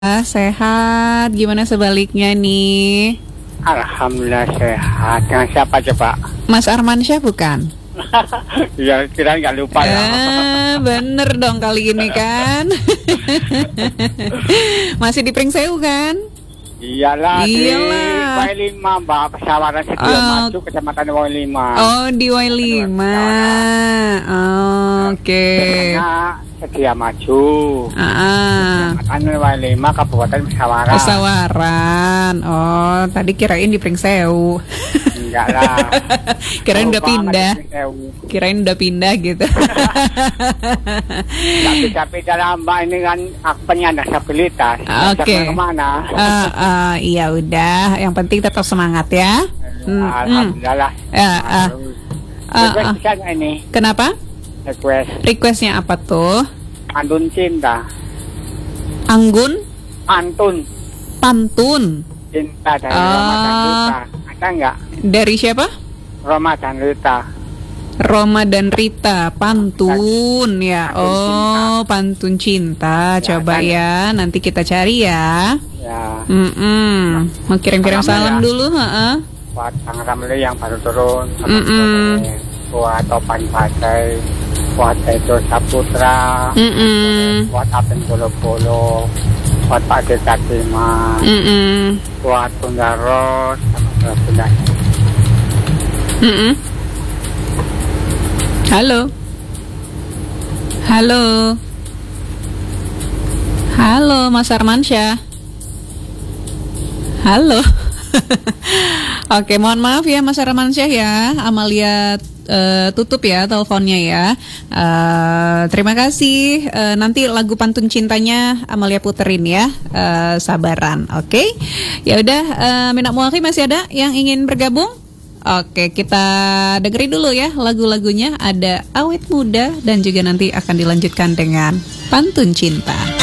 Sehat, gimana sebaliknya nih? Alhamdulillah sehat. Dengan siapa coba? Mas Armansyah bukan? Ya kira nggak lupa ya. Bener dong kali ini kan. Masih di Pringsewu kan? Iyalah. Iyalah. Di Y5 Mbak, Pesawaran Setia Maju, Kecamatan Y5. Oh di Y5. Oke. Setia Maju. Kecamatan Y5, Kabupaten Pesawaran. Pesawaran. Oh, tadi kirain di Pringsewu. Enggak lah. Kirain udah pindah. Kirain udah pindah gitu. Nggak bisa pindah lah Mbak, ini kan penyandang disabilitas. Oke. Kemana? Iya udah, yang penting tetap semangat ya. Alhamdulillah. Request ini. Kenapa? Requestnya apa tuh? Pantun cinta. Anggun? Pantun cinta dari Roma dan Rita. Ada nggak? Dari siapa? Roma dan Rita. Roma dan Rita, pantun ya. Oh, pantun cinta. Coba ya, nanti kita cari ya. Ya. Mau kirim-kirim salam dulu, Buat Bang Ramli yang baru turun. Buat Topan Badai, buat Edo Saputra, buat Apen Bolo-Bolo, buat Pak Deka Tima, buat Bunda Ros, sama Bunda. Halo. Halo Mas Armansyah. Halo. Oke, mohon maaf ya Mas Armansyah ya. Amalia tutup ya teleponnya ya. Terima kasih. Nanti lagu pantun cintanya Amalia puterin ya. Sabaran, oke? Ya udah, Minak Muakhi masih ada yang ingin bergabung? Oke, kita dengerin dulu ya lagu-lagunya. Ada Awet Muda dan juga nanti akan dilanjutkan dengan Pantun Cinta.